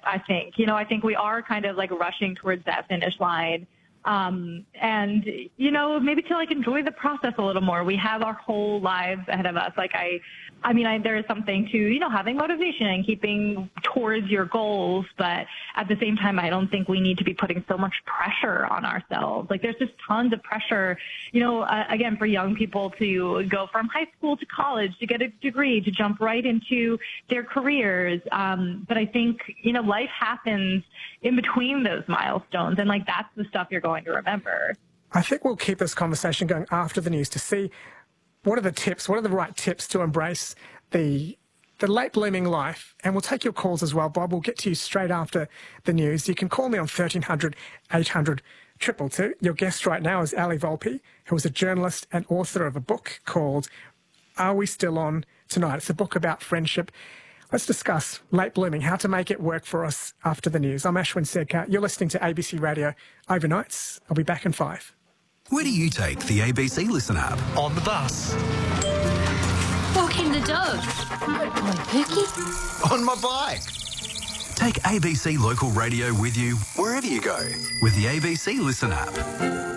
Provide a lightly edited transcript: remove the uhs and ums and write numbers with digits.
I think. You know, I think we are kind of like rushing towards that finish line. And, you know, maybe to like enjoy the process a little more. We have our whole lives ahead of us. Like, there is something to, you know, having motivation and keeping towards your goals. But at the same time, I don't think we need to be putting so much pressure on ourselves. Like, there's just tons of pressure, you know, again, for young people to go from high school to college, to get a degree, to jump right into their careers. But I think, you know, life happens in between those milestones. And like, that's the stuff you're going to remember. I think we'll keep this conversation going after the news to see what are the right tips to embrace the late blooming life. And we'll take your calls as well, Bob. We'll get to you straight after the news. You can call me on 1300 800 222. Your guest right now is Ali Volpe, who is a journalist and author of a book called Are We Still On Tonight? It's a book about friendship. Let's discuss late blooming, how to make it work for us after the news. I'm Ashwin Sedkar. You're listening to ABC Radio Overnights. I'll be back in 5. Where do you take the ABC Listen app? On the bus. Walking the dog. On Pookie. On my bike. Take ABC Local Radio with you wherever you go with the ABC Listen app.